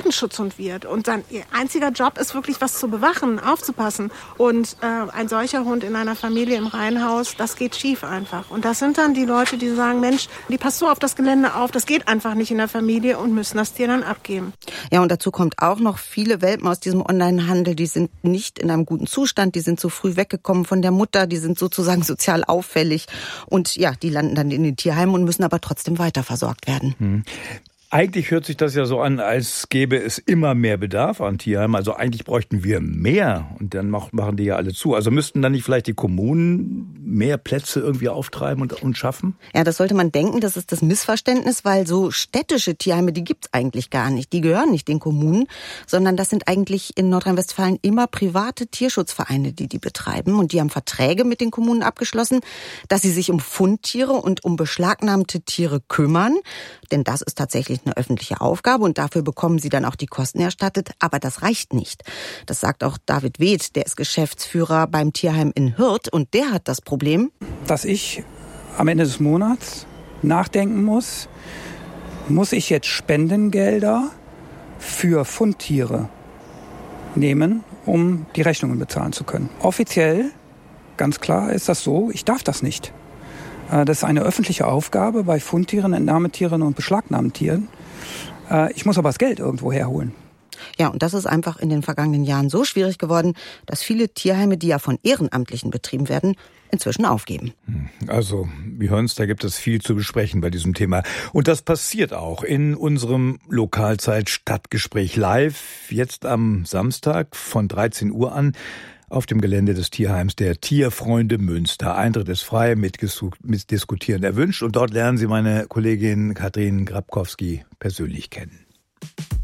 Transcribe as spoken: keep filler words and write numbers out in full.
Herdenschutzhund wird und dann ihr einziger Job ist wirklich was zu bewachen, aufzupassen. Und äh, ein solcher Hund in einer Familie im Reihenhaus, das geht schief einfach. Und das sind dann die Leute, die sagen, Mensch, die passt so auf das Gelände auf, das geht einfach nicht in der Familie und müssen das Tier dann abgeben. Ja, und dazu kommt auch noch, viele Welpen aus diesem Onlinehandel, die sind nicht in einem guten Zustand, die sind zu früh weggekommen von der Mutter, die sind sozusagen sozial auffällig und ja, die landen dann in den Tierheimen und müssen aber trotzdem weiter versorgt werden. Hm. Eigentlich hört sich das ja so an, als gäbe es immer mehr Bedarf an Tierheimen. Also eigentlich bräuchten wir mehr. Und dann machen die ja alle zu. Also müssten dann nicht vielleicht die Kommunen mehr Plätze irgendwie auftreiben und, und schaffen? Ja, das sollte man denken. Das ist das Missverständnis, weil so städtische Tierheime, die gibt's eigentlich gar nicht. Die gehören nicht den Kommunen, sondern das sind eigentlich in Nordrhein-Westfalen immer private Tierschutzvereine, die die betreiben. Und die haben Verträge mit den Kommunen abgeschlossen, dass sie sich um Fundtiere und um beschlagnahmte Tiere kümmern. Denn das ist tatsächlich eine öffentliche Aufgabe und dafür bekommen sie dann auch die Kosten erstattet. Aber das reicht nicht. Das sagt auch David Weth, der ist Geschäftsführer beim Tierheim in Hürth und der hat das Problem, dass ich am Ende des Monats nachdenken muss, muss ich jetzt Spendengelder für Fundtiere nehmen, um die Rechnungen bezahlen zu können. Offiziell, ganz klar ist das so, ich darf das nicht. Das ist eine öffentliche Aufgabe bei Fundtieren, Entnahmetieren und beschlagnahmten Tieren. Ich muss aber das Geld irgendwo herholen. Ja, und das ist einfach in den vergangenen Jahren so schwierig geworden, dass viele Tierheime, die ja von Ehrenamtlichen betrieben werden, inzwischen aufgeben. Also, wir hören es, da gibt es viel zu besprechen bei diesem Thema. Und das passiert auch in unserem Lokalzeit-Stadtgespräch live, jetzt am Samstag von dreizehn Uhr an. Auf dem Gelände des Tierheims der Tierfreunde Münster. Eintritt ist frei, mitdiskutieren erwünscht. Und dort lernen Sie meine Kollegin Katrin Grabkowski persönlich kennen.